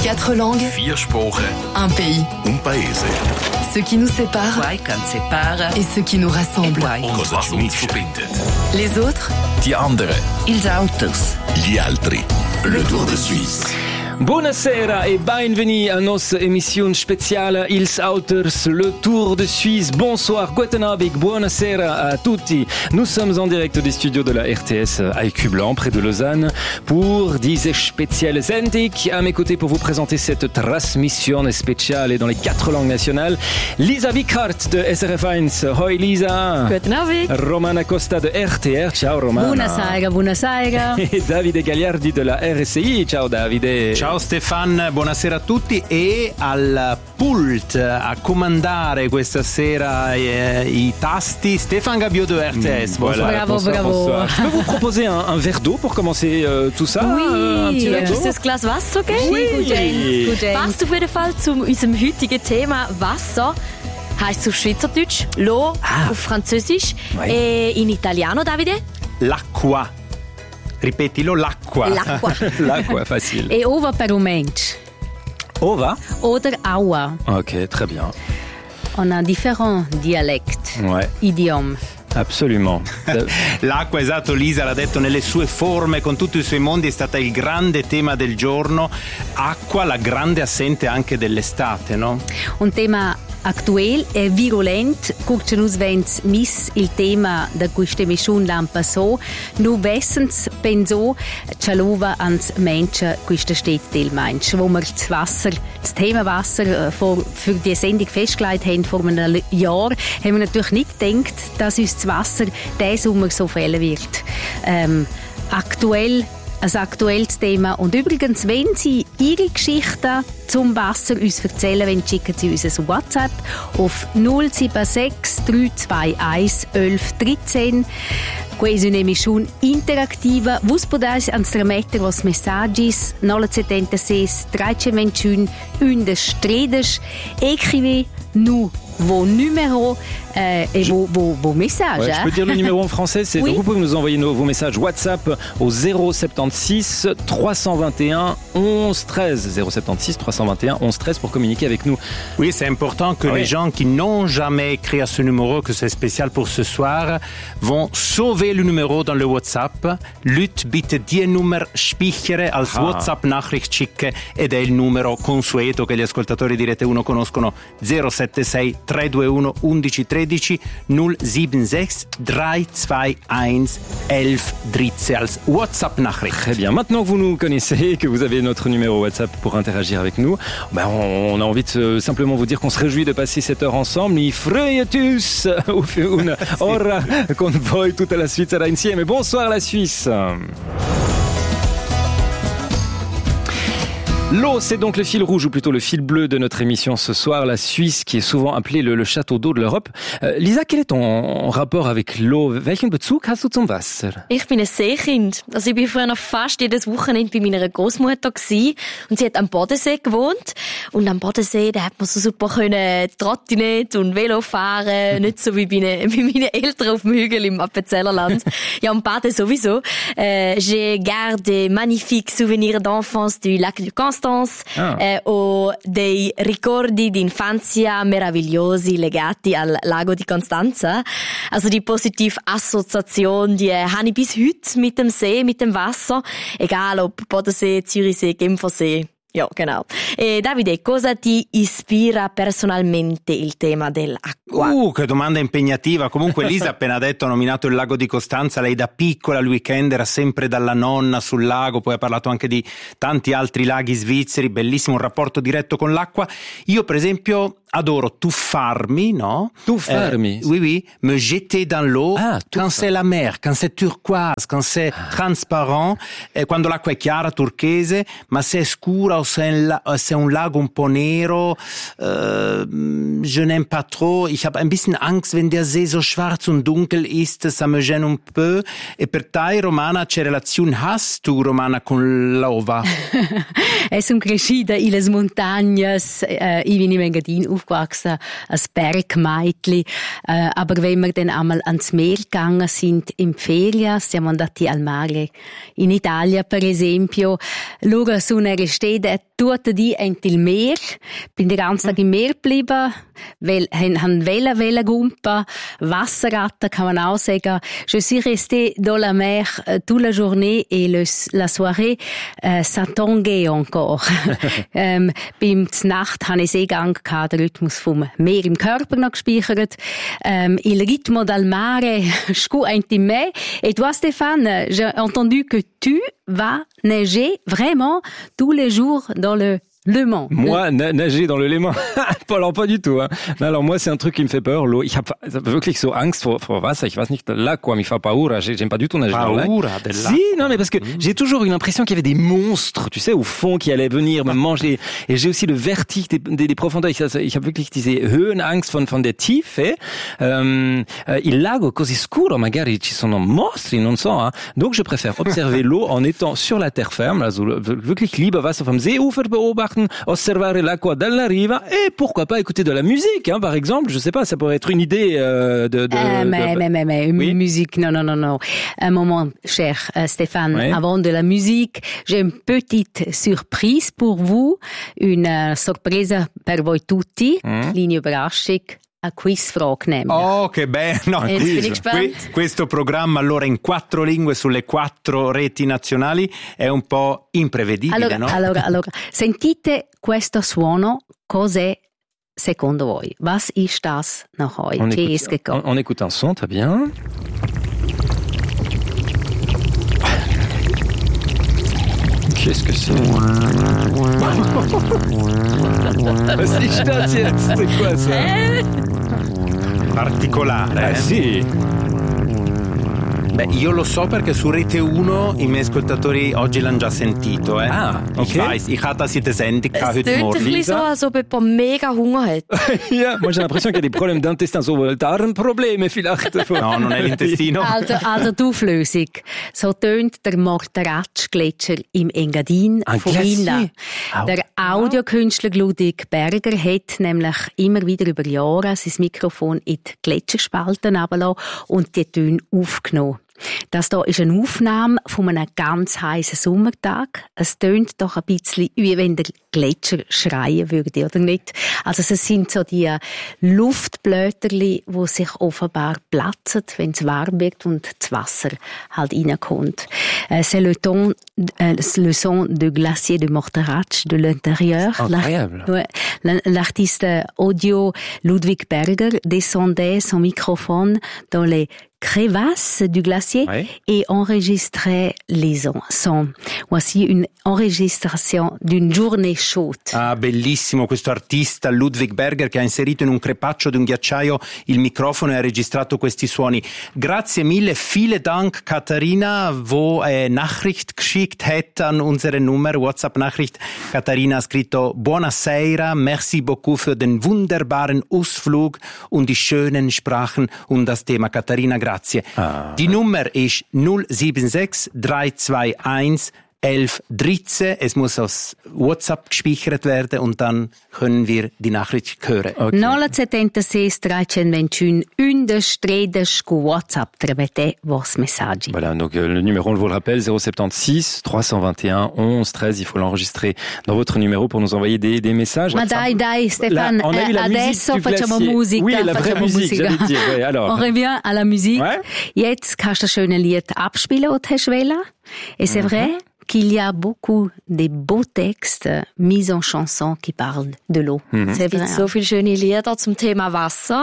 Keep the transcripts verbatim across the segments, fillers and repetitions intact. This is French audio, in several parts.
Quatre langues. Vier Sprachen. Un pays. Un paese. Ce qui nous sépare. Guai can separa. Et ce qui nous rassemble. Und was uns verbindet. Les autres. Die anderen. Ils autos. Gli altri. Le Tour de Suisse. Buonasera e benvenuti a nostra emissione speciale Ils Auters, le Tour de Suisse. Bonsoir, guten Abend, buonasera à tutti. Nous sommes en direct des studios de la R T S à Écublanc, près de Lausanne, pour diese spezielle Sendung. À mes côtés pour vous présenter cette transmission spéciale dans les quatre langues nationales, Lisa Wickhardt de S R F eins. Hoi Lisa. Guten Abend. Romana Costa de R T R. Ciao Romana. Buonasera, buonasera. E Davide Gagliardi de la R S I. Ciao Davide. Ciao Stefan, buonasera a tutti e al pult a comandare questa sera eh, i tasti Stéphane Gabiot de R T S. Mmh, voilà. Bravo, bonsoir, bravo. Bonsoir. Je peux vous proposer un, un verre d'eau pour commencer euh, tout ça? Oui, euh, un petit verre d'eau? ist das Glas Wasser, okay? Oui. Gut, Jane. Gut, Jane. Passt auf jeden Fall zu unserem heutigen Thema Wasser. Heißt es auf Schweizerdeutsch, l'eau, Ah. auf Französisch, Oui. e in Italiano, Davide? L'acqua. Ripetilo, l'acqua. L'acqua. L'acqua, facile. E ova per un mensch. Ova? Oder aua. Ok, très bien. On a différents dialectes, Ouais, idiomes. absolument. Euh, L'acqua, esatto, Lisa l'ha detto nelle sue forme, con tutti i suoi mondi, è stata il grande tema del giorno. Acqua, la grande assente anche dell'estate, no? Un tema actuel e virulent, curce nus vens mis il tema da questa emissione l'an passò, nu vessens penso cialova ans Menschen questa steht del Mensch, wo wir das Wasser, das Thema Wasser äh, vor, für die Sendung festgelegt haben vor einem Jahr, haben wir natürlich nicht gedacht, dass uns das Wasser diesen Sommer so fehlen wird. Ähm, aktuell ein aktuelles Thema. Und übrigens, wenn Sie Ihre Geschichten zum Wasser uns erzählen wollen, schicken Sie uns ein WhatsApp auf null sieben sechs drei zwei eins eins eins dreizehn. Questa è un'emissione interattiva. Vos podais ans trametter vos messaggis nolla settantasei trecentovantuno undici tredici. Écrivez nous vos numéros euh, et Je- vos, vos, vos messages. ouais, je hein. peux dire le numéro en français, c'est Oui. donc vous pouvez nous envoyer nos, vos messages WhatsApp au zéro soixante-seize trois cent vingt et un onze treize. zéro soixante-seize trois cent vingt et un onze treize pour communiquer avec nous. Oui, c'est important que Oui. les gens qui n'ont jamais écrit à ce numéro, que c'est spécial pour ce soir, vont sauver le numéro dans le WhatsApp. Lut bitte die Nummer spichere als Ah. WhatsApp-Nachricht schicke ed è il numero consueto che gli ascoltatori di Rete uno conoscono zero sette sei tre due uno undici tredici null sieben sechs drei zwei eins elf dreizehn als WhatsApp-Nachricht. Très bien. Maintenant que vous nous connaissez, que vous avez notre numéro WhatsApp pour interagir avec nous, ben on, on a envie de se- simplement vous dire qu'on se réjouit de passer cette heure ensemble. I freietus auf una ora con voi tutta la Svizzera insieme. Bonsoir la Suisse. L'eau, c'est donc le fil rouge, ou plutôt le fil bleu de notre émission ce soir, la Suisse, qui est souvent appelée le, le château d'eau de l'Europe. Euh, Lisa, quel est ton rapport avec l'eau? Welchen Bezug hast du zum Wasser? Ich bin ein Seekind. Also ich bin früher noch fast jedes Wochenende bei meiner Großmutter gsi und sie hat am Bodensee gewohnt. Und am Bodensee, da hat man so super können Trottinett und Velo fahren, nicht so wie bei, ne, bei meinen Eltern auf dem Hügel im Appenzellerland. Ja, und Baden sowieso. Euh, j'ai gardé magnifiques souvenirs d'enfance du lac de Constance Ah. eh, o dei ricordi di infanzia meravigliosi legati al lago di Constanza. Also die positive Assoziation, die äh, habe ich bis heute mit dem See, mit dem Wasser. Egal ob Bodensee, Zürichsee, Genfersee. Ja, genau. E Davide, cosa ti ispira personalmente il tema dell'acqua? Uh, che domanda impegnativa. Comunque Lisa ha appena detto, ha nominato il lago di Costanza. Lei da piccola al weekend era sempre dalla nonna sul lago, poi ha parlato anche di tanti altri laghi svizzeri, bellissimo, un rapporto diretto con l'acqua. Io per esempio adoro tuffarmi, no? Tuffarmi? Eh, oui, oui, me jeter dans l'eau Ah, quand tuffa. c'est la mer, quand c'est turquoise, quand c'est transparent, eh, quando l'acqua è chiara, turchese, ma se è scura o se è un, la- se è un lago un po' nero, äh, je n'aime pas trop. Ich habe ein bisschen Angst, wenn der See so schwarz und dunkel ist, ça me gêne un peu. E per te, Romana, che relazione hast tu, Romana, con l'ova? Es sind crescida in les montagnes. Äh, ich bin im Engadin aufgewachsen, als Bergmeitli. Äh, aber wenn wir dann einmal ans Meer gegangen sind, in Ferien, siamo andati al mare. In Italia, per esempio, loro sono restate tut die entil Meer. Bin den ganzen Tag im Meer geblieben. Weil, han Wellen, Wellen gumpa. Wasserratten kann man auch sagen. Je suis resté dans la mer toute la journée et le, la soirée, euh, ça tanguait encore. ähm, beim Nacht hatte ich Seegang gehabt, der Rhythmus vom Meer im Körper noch gespeichert. Ähm, il rythme dal mare, scu intime. Et toi, Stéphane, j'ai entendu que tu vas neiger vraiment tous les jours dans le Le Mans. Moi, na- nager dans le Léman? Alors, pas du tout, hein. Alors, moi, c'est un truc qui me fait peur, l'eau. Ich habe wirklich so Angst vor, vor Wasser. Ich weiß nicht, l'acqua mi fa paura. J'aime pas du tout nager dans le lac. Paura dell'acqua. Si, non, mais parce que j'ai toujours eu l'impression qu'il y avait des monstres, tu sais, au fond, qui allaient venir me manger. Et j'ai aussi le vertige des, des, des profondeurs. Ich, also, ich habe wirklich diese Höhenangst von, von der Tiefe. Ähm, il lago così scuro, magari ci sono mostri, non so, hein. Donc, je préfère observer l'eau en étant sur la terre ferme, also wirklich lieber Wasser vom Seeufer beobachten, observare l'acqua dalla riva et pourquoi pas écouter de la musique, hein, par exemple. Je sais pas, ça pourrait être une idée euh, de... de, euh, mais, de... mais, mais, mais, Oui? musique, non, non, non, non. Un moment, cher euh, Stéphane, Oui? avant de la musique, j'ai une petite surprise pour vous, une uh, sorpresa per voi tutti, Mm. kleine Überraschung, eine Quizfrage nehmen. Oh, che bello! No, Jetzt bin ich que- gespannt. questo programma allora in quattro lingue sulle quattro reti nazionali è un po' imprevedibile, Allora, no? allora, allora, sentite questo suono, cos'è secondo voi? Was ist das nach euch? On Chi è écoute, gekommen? on, on écoute un son, très bien. Qu'est-ce que c'est? Was ist das jetzt? C'est quoi ça? Particolare, Ah, eh? si. Beh, io lo so perché su Rete uno i miei ascoltatori oggi l'hanno già sentito, eh. Ah, Ich okay. weiß, ich hatte das in der Sendung Es heute tönt ein Morgen. bisschen so, als ob jemand mega Hunger hat. Ja, moi j'ai l'impression qu'il y a des problèmes d'intestin, so Darmprobleme vielleicht. No, non è l'intestino. Also, also die Auflösung. So tönt der Morteratsch-Gletscher im Engadin Ein von Glacier? Vinda. Au. Der Audiokünstler Ludwig Berger hat nämlich immer wieder über Jahre sein Mikrofon in die Gletscherspalten runtergelassen und die Töne aufgenommen. Das hier ist eine Aufnahme von einem ganz heißen Sommertag. Es tönt doch ein bisschen, wie wenn der Gletscher schreien würde, oder nicht? Also es sind so die Luftblätterli, die sich offenbar platzen, wenn es warm wird und das Wasser halt reinkommt. C'est le, ton, euh, le son de glacier de Morteratsch de l'intérieur. Incroyable. Ouais. L'artiste audio Ludwig Berger descendait son microphone dans les crevasses du glacier Ouais. et enregistrait les sons. Voici une enregistration d'une journée chaude. Ah, bellissimo questo artista Ludwig Berger che ha inserito in un crepaccio di un ghiacciaio il microfono e ha registrato questi suoni. Grazie mille, vielen Dank Katharina, wo eine Nachricht geschickt hat an unsere Nummer, WhatsApp-Nachricht. Katharina ha scritto Buonasera, merci beaucoup für den wunderbaren Ausflug und die schönen Sprachen und das Thema. Katharina, grazie. Ah. Die Nummer ist null sieben sechs drei zwei eins elf dreizehn. Es muss aus WhatsApp gespeichert werden und dann können wir die Nachricht hören. Okay. nolla settantasei trecentosventuno undici tredici cu WhatsApp tramite vos messaggi. Voilà, donc euh, le numéro, on vous le rappelle, zéro soixante-seize trois cent vingt et un onze treize. Il faut l'enregistrer dans votre numéro pour nous envoyer des, des messages. Ma dai, dai, Stéphane, Là, on a eu eh, la musique adesso du facciamo glacier. musica. Oui, la vraie facciamo musique, musica. j'allais dire. Ouais, alors. On revient à la musique. Ouais. Jetzt kannst du das schöne Lied abspielen, das du hast wollen. Et c'est vrai qu'il y a beaucoup de beaux textes mis en chanson qui parlent de l'eau. C'est Es gibt vrai. so viele schöne Lieder zum Thema Wasser.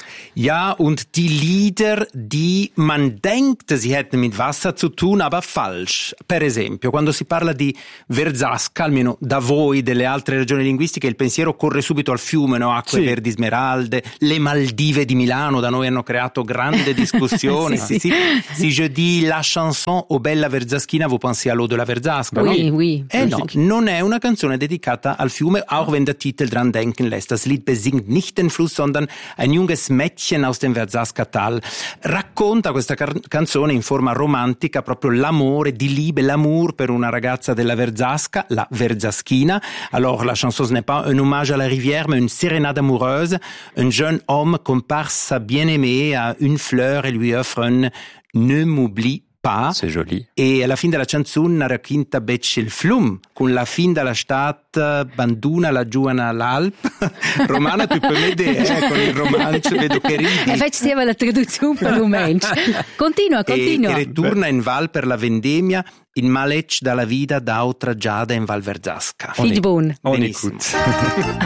Ja, und die Lieder, die man denkt, sie hätten mit Wasser zu tun, aber falsch. Per esempio, quando si parla di Verzasca, almeno da voi delle altre regioni linguistiche, il pensiero corre subito al fiume, no? Acque Sì. verdi smeralde, le Maldive di Milano, da noi hanno creato grande discussione. Sì, sì, sì. Si je dis la chanson O Bella Verzaschina, vous pensez à l'eau de la Verzasca, Oui, no? oui. Eh no, non è una canzone dedicata al fiume, auch wenn der Titel dran denken lässt. Das Lied besingt nicht den Fluss, sondern ein junges Mädchen aus dem Verzasca-Tal. Racconta questa car- canzone in forma romantica proprio l'amore di Liebe, l'amour per una ragazza della Verzasca, la Verzaschina. Alors la chanson ce n'est pas un hommage à la rivière, mais une sérénade amoureuse. Un jeune homme compare sa bien-aimée à une fleur et lui offre un « Ne m'oublie papà. C'est joli. E alla fine della canzone racconta becce il flum, con la fine della stat banduna la giovane all'Alp. Romana, tu puoi vedere, eh, con il romanzo, vedo che ridi. E faccio la traduzione per romanzo. Continua, continua. E, e ritorna in Val per la vendemmia, in malec dalla vita d'autra giada in Val Verzasca. Figli buon. On Benissimo. écoute.